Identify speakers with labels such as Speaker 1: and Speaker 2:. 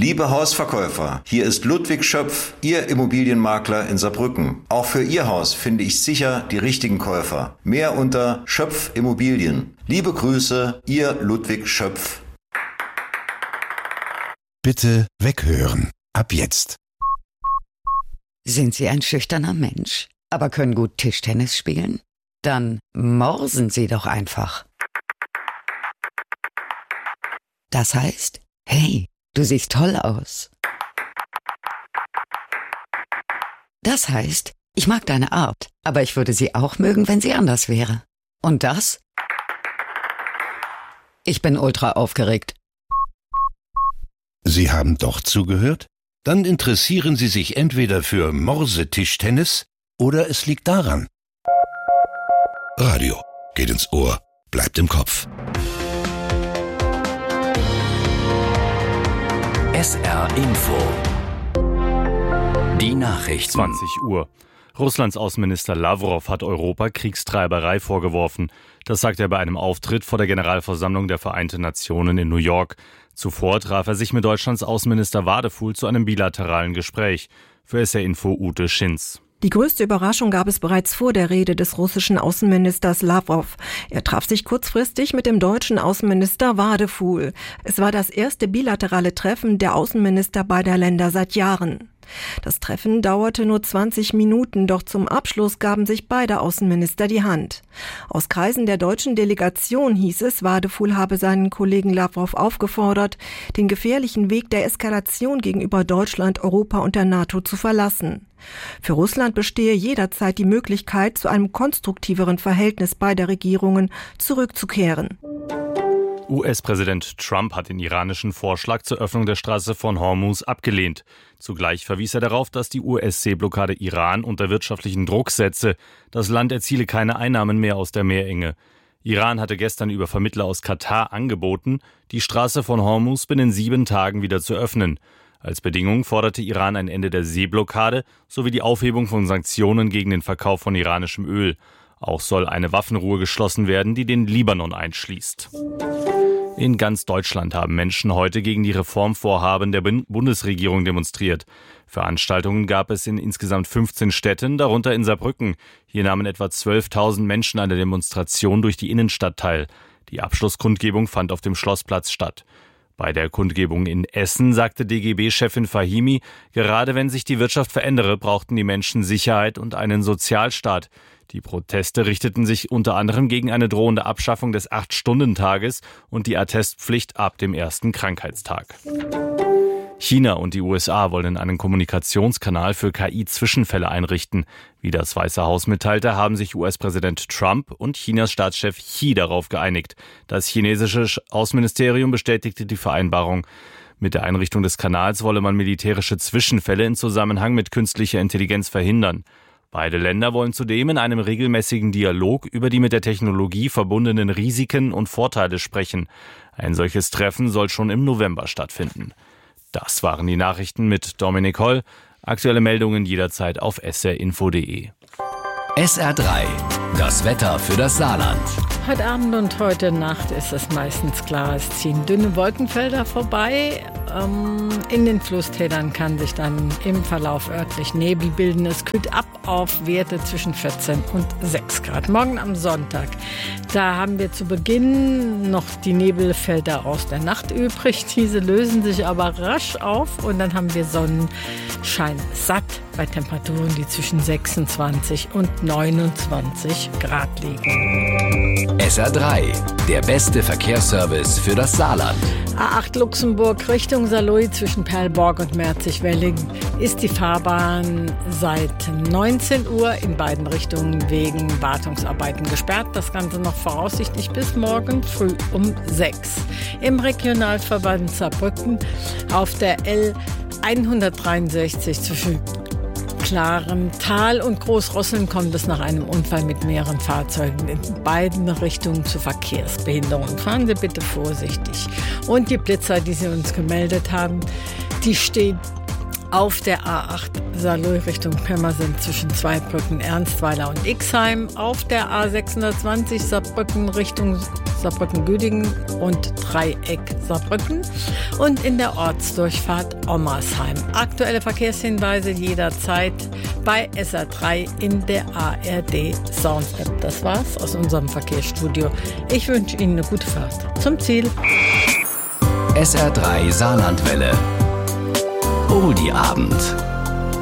Speaker 1: Liebe Hausverkäufer, hier ist Ludwig Schöpf, Ihr Immobilienmakler in Saarbrücken. Auch für Ihr Haus finde ich sicher die richtigen Käufer. Mehr unter Schöpf Immobilien. Liebe Grüße, Ihr Ludwig Schöpf.
Speaker 2: Bitte weghören. Ab jetzt.
Speaker 3: Sind Sie ein schüchterner Mensch, aber können gut Tischtennis spielen? Dann morsen Sie doch einfach. Das heißt, hey, du siehst toll aus. Das heißt, ich mag deine Art, aber ich würde sie auch mögen, wenn sie anders wäre. Und das? Ich bin ultra aufgeregt.
Speaker 2: Sie haben doch zugehört? Dann interessieren Sie sich entweder für Morsetischtennis oder es liegt daran. Radio geht ins Ohr, bleibt im Kopf.
Speaker 4: SR Info. Die Nachrichten.
Speaker 5: 20 Uhr. Russlands Außenminister Lavrov hat Europa Kriegstreiberei vorgeworfen. Das sagt er bei einem Auftritt vor der Generalversammlung der Vereinten Nationen in New York. Zuvor traf er sich mit Deutschlands Außenminister Wadefuhl zu einem bilateralen Gespräch. Für SR Info Ute Schinz.
Speaker 6: Die größte Überraschung gab es bereits vor der Rede des russischen Außenministers Lavrov. Er traf sich kurzfristig mit dem deutschen Außenminister Wadefuhl. Es war das erste bilaterale Treffen der Außenminister beider Länder seit Jahren. Das Treffen dauerte nur 20 Minuten, doch zum Abschluss gaben sich beide Außenminister die Hand. Aus Kreisen der deutschen Delegation hieß es, Wadefuhl habe seinen Kollegen Lavrov aufgefordert, den gefährlichen Weg der Eskalation gegenüber Deutschland, Europa und der NATO zu verlassen. Für Russland bestehe jederzeit die Möglichkeit, zu einem konstruktiveren Verhältnis beider Regierungen zurückzukehren.
Speaker 5: US-Präsident Trump hat den iranischen Vorschlag zur Öffnung der Straße von Hormuz abgelehnt. Zugleich verwies er darauf, dass die US-Seeblockade Iran unter wirtschaftlichen Druck setze. Das Land erziele keine Einnahmen mehr aus der Meerenge. Iran hatte gestern über Vermittler aus Katar angeboten, die Straße von Hormuz binnen 7 Tagen wieder zu öffnen. Als Bedingung forderte Iran ein Ende der Seeblockade sowie die Aufhebung von Sanktionen gegen den Verkauf von iranischem Öl. Auch soll eine Waffenruhe geschlossen werden, die den Libanon einschließt. In ganz Deutschland haben Menschen heute gegen die Reformvorhaben der Bundesregierung demonstriert. Veranstaltungen gab es in insgesamt 15 Städten, darunter in Saarbrücken. Hier nahmen etwa 12.000 Menschen an der Demonstration durch die Innenstadt teil. Die Abschlusskundgebung fand auf dem Schlossplatz statt. Bei der Kundgebung in Essen sagte DGB-Chefin Fahimi, gerade wenn sich die Wirtschaft verändere, brauchten die Menschen Sicherheit und einen Sozialstaat. Die Proteste richteten sich unter anderem gegen eine drohende Abschaffung des 8-Stunden-Tages und die Attestpflicht ab dem ersten Krankheitstag. China und die USA wollen einen Kommunikationskanal für KI-Zwischenfälle einrichten. Wie das Weiße Haus mitteilte, haben sich US-Präsident Trump und Chinas Staatschef Xi darauf geeinigt. Das chinesische Außenministerium bestätigte die Vereinbarung. Mit der Einrichtung des Kanals wolle man militärische Zwischenfälle in Zusammenhang mit künstlicher Intelligenz verhindern. Beide Länder wollen zudem in einem regelmäßigen Dialog über die mit der Technologie verbundenen Risiken und Vorteile sprechen. Ein solches Treffen soll schon im November stattfinden. Das waren die Nachrichten mit Dominik Holl. Aktuelle Meldungen jederzeit auf srinfo.de.
Speaker 4: SR3, das Wetter für das Saarland.
Speaker 7: Heute Abend und heute Nacht ist es meistens klar. Es ziehen dünne Wolkenfelder vorbei. In den Flusstälern kann sich dann im Verlauf örtlich Nebel bilden. Es kühlt ab auf Werte zwischen 14 und 6 Grad. Morgen am Sonntag, da haben wir zu Beginn noch die Nebelfelder aus der Nacht übrig. Diese lösen sich aber rasch auf und dann haben wir Sonnenschein satt bei Temperaturen, die zwischen 26 und 29 Grad liegen.
Speaker 4: SR3, der beste Verkehrsservice für das Saarland.
Speaker 7: A8 Luxemburg Richtung Saarlouis zwischen Perlborg und Merzig-Welling ist die Fahrbahn seit 19 Uhr in beiden Richtungen wegen Wartungsarbeiten gesperrt. Das Ganze noch voraussichtlich bis morgen früh um 6. Im Regionalverband Saarbrücken auf der L163 zwischen Klarental und Großrosseln kommt es nach einem Unfall mit mehreren Fahrzeugen in beiden Richtungen zu Verkehrsbehinderungen. Fahren Sie bitte vorsichtig. Und die Blitzer, die Sie uns gemeldet haben, die stehen auf der A8 Saarlouis Richtung Pirmasens zwischen Zweibrücken, Ernstweiler und Ixheim. Auf der A620 Saarbrücken Richtung Saarbrücken-Güdingen und Dreieck Saarbrücken und in der Ortsdurchfahrt Ommersheim. Aktuelle Verkehrshinweise jederzeit bei SR3 in der ARD Sound-App. Das war's aus unserem Verkehrsstudio. Ich wünsche Ihnen eine gute Fahrt zum Ziel.
Speaker 4: SR3 Saarlandwelle. Oldie Abend.